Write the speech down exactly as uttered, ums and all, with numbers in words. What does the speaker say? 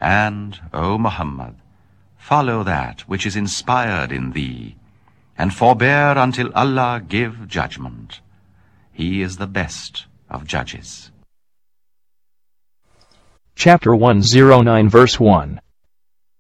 And, O Muhammad, follow that which is inspired in thee, and forbear until Allah give judgment. He is the best of judges. Chapter one oh nine verse one.